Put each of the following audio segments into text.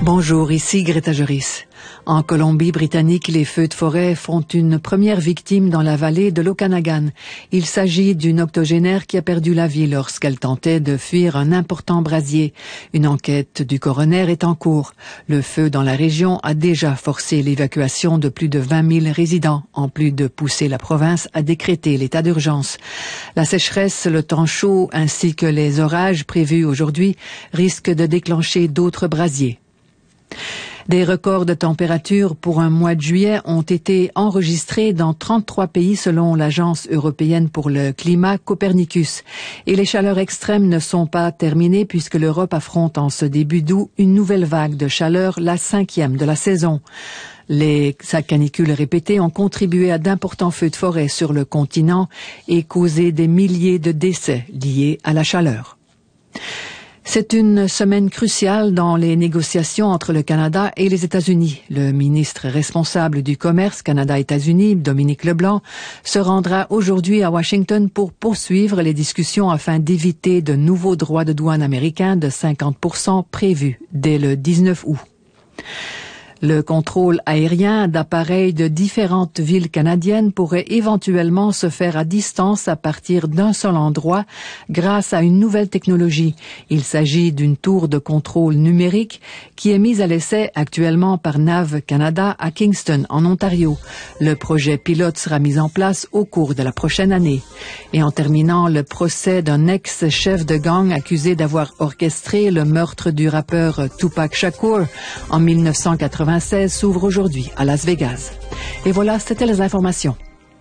Bonjour, ici Greta Joris. En Colombie-Britannique, les feux de forêt font une première victime dans la vallée de l'Okanagan. Il s'agit d'une octogénaire qui a perdu la vie lorsqu'elle tentait de fuir un important brasier. Une enquête du coroner est en cours. Le feu dans la région a déjà forcé l'évacuation de plus de 20 000 résidents, en plus de pousser la province à décréter l'état d'urgence. La sécheresse, le temps chaud ainsi que les orages prévus aujourd'hui risquent de déclencher d'autres brasiers. Des records de température pour un mois de juillet ont été enregistrés dans 33 pays selon l'Agence européenne pour le climat Copernicus. Et les chaleurs extrêmes ne sont pas terminées puisque l'Europe affronte en ce début d'août une nouvelle vague de chaleur, la 5e de la saison. Les canicules répétées ont contribué à d'importants feux de forêt sur le continent et causé des milliers de décès liés à la chaleur. C'est une semaine cruciale dans les négociations entre le Canada et les États-Unis. Le ministre responsable du commerce Canada-États-Unis, Dominique Leblanc, se rendra aujourd'hui à Washington pour poursuivre les discussions afin d'éviter de nouveaux droits de douane américains de 50% prévus dès le 19 août. Le contrôle aérien d'appareils de différentes villes canadiennes pourrait éventuellement se faire à distance à partir d'un seul endroit grâce à une nouvelle technologie. Il s'agit d'une tour de contrôle numérique qui est mise à l'essai actuellement par NAV Canada à Kingston, en Ontario. Le projet pilote sera mis en place au cours de la prochaine année. Et en terminant, le procès d'un ex-chef de gang accusé d'avoir orchestré le meurtre du rappeur Tupac Shakur en 1996 s'ouvre aujourd'hui à Las Vegas. Et voilà, c'était les informations.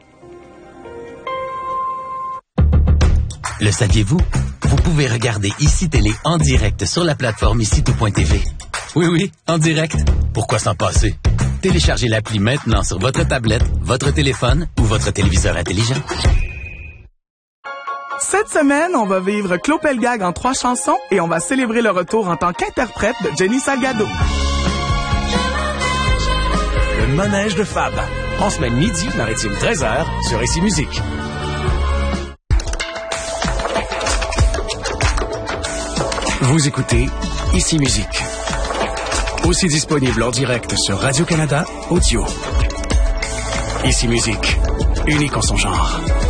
Le saviez-vous? Vous pouvez regarder ICI Télé en direct sur la plateforme ICI.tv. Oui, en direct. Pourquoi s'en passer? Téléchargez l'appli maintenant sur votre tablette, votre téléphone ou votre téléviseur intelligent. Cette semaine, on va vivre Clopelgag en 3 chansons et on va célébrer le retour en tant qu'interprète de Jenny Salgado. Le manège de Fab. En semaine midi, maritime 13h, sur ICI Musique. Vous écoutez ICI Musique. Aussi disponible en direct sur Radio-Canada Audio. ICI Musique. Unique en son genre.